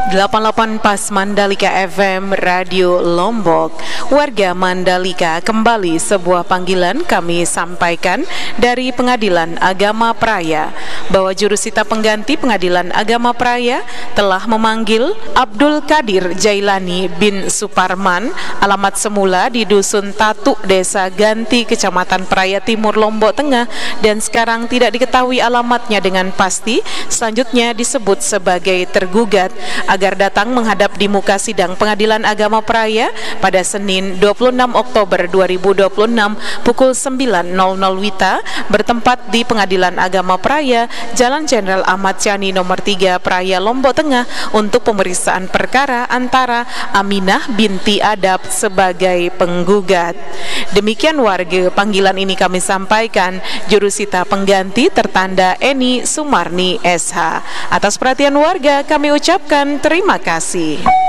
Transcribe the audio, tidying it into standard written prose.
88 Pas Mandalika FM Radio Lombok. Warga Mandalika, kembali sebuah panggilan kami sampaikan dari Pengadilan Agama Praia bahwa jurusita pengganti Pengadilan Agama Praia telah memanggil Abdul Qadir Jailani bin Suparman, alamat semula di Dusun Tatu, Desa Ganti, Kecamatan Praia Timur, Lombok Tengah, dan sekarang tidak diketahui alamatnya dengan pasti, selanjutnya disebut sebagai tergugat, agar datang menghadap di muka sidang Pengadilan Agama Praia pada Senin 26 Oktober 2026 pukul 9.00 WITA bertempat di Pengadilan Agama Praia, Jalan Jenderal Ahmad Yani nomor 3 Praia, Lombok Tengah untuk pemeriksaan perkara antara Aminah binti Adab sebagai penggugat. Demikian warga, panggilan ini kami sampaikan jurusita pengganti tertanda Eni Sumarni SH. Atas perhatian warga kami ucapkan terima kasih.